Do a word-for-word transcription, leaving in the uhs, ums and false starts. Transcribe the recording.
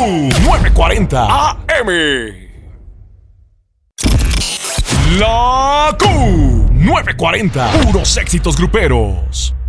Q novecientos cuarenta A M. La Q novecientos cuarenta. Puros éxitos gruperos.